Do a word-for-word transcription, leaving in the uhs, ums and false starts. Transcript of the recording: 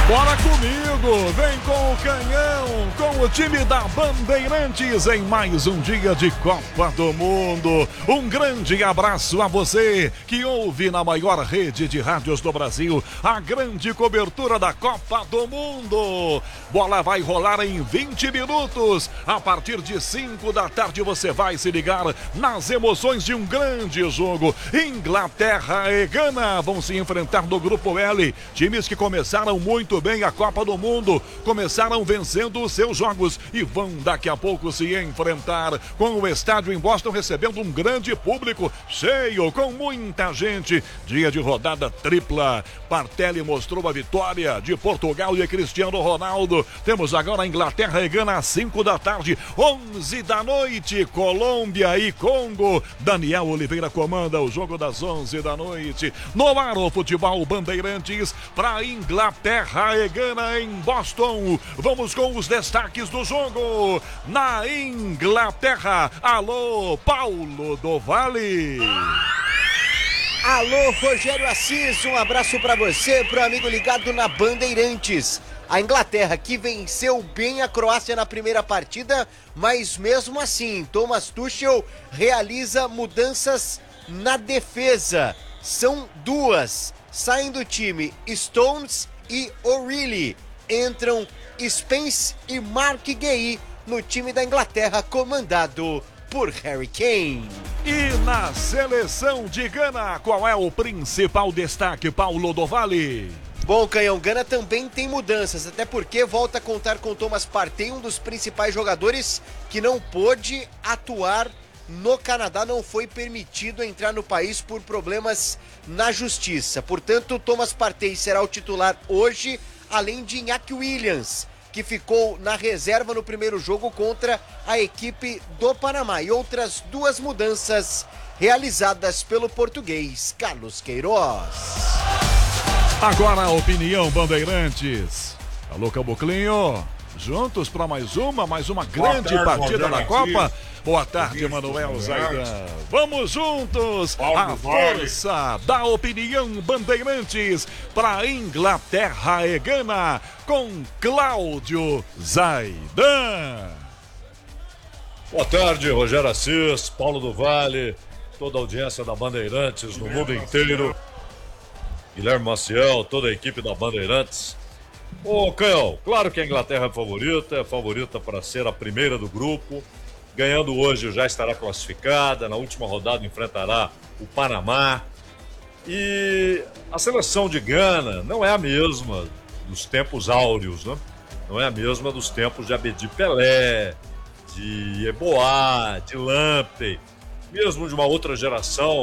Bora comigo, vem com o canhão, com o time da Bandeirantes em mais um dia de Copa do Mundo. Um grande abraço a você que ouve na maior rede de rádios do Brasil a grande cobertura da Copa do Mundo. Bola vai rolar em vinte minutos. A partir de cinco da tarde você vai se ligar nas emoções de um grande jogo. Inglaterra e Gana vão se enfrentar no Grupo L. Times que começaram muito bem a Copa do Mundo, começaram vencendo os seus jogos e vão daqui a pouco se enfrentar com o estádio em Boston recebendo um grande público cheio, com muita gente. Dia de rodada tripla. Bartelli mostrou a vitória de Portugal e Cristiano Ronaldo. Temos agora a Inglaterra e Gana às cinco da tarde, onze da noite, Colômbia e Congo. Daniel Oliveira comanda o jogo das onze da noite. No ar o futebol Bandeirantes para Inglaterra e Gana em Boston. Vamos com os destaques do jogo. Na Inglaterra, alô, Paulo do Vale. Alô, Rogério Assis, um abraço para você, pro amigo ligado na Bandeirantes. A Inglaterra que venceu bem a Croácia na primeira partida, mas mesmo assim, Thomas Tuchel realiza mudanças na defesa. São duas. Saem do time Stones e O'Reilly. Entram Spence e Mark Guehi no time da Inglaterra, comandado por Harry Kane. E na seleção de Gana, qual é o principal destaque, Paulo do Vale? Bom, Canhão, Gana também tem mudanças, até porque volta a contar com Thomas Partey, um dos principais jogadores que não pôde atuar no Canadá, não foi permitido entrar no país por problemas na justiça. Portanto, Thomas Partey será o titular hoje, além de Iñaki Williams, que ficou na reserva no primeiro jogo contra a equipe do Panamá. E outras duas mudanças realizadas pelo português Carlos Queiroz. Agora a opinião Bandeirantes. Alô, Caboclinho. Juntos para mais uma, mais uma grande tarde, partida da Copa. Boa tarde, Manuel Zaidan. Vamos juntos, a força da opinião Bandeirantes para Inglaterra e Gana com Cláudio Zaidan. Boa tarde, Rogério Assis, Paulo do Vale, toda a audiência da Bandeirantes no mundo inteiro. Guilherme Maciel, toda a equipe da Bandeirantes. Ô, Canhão, claro que a Inglaterra é favorita, é favorita para ser a primeira do grupo. Ganhando hoje já estará classificada, na última rodada enfrentará o Panamá. E a seleção de Gana não é a mesma dos tempos áureos, né? Não é a mesma dos tempos de Abedi Pelé, de Eboá, de Lamptey, mesmo de uma outra geração.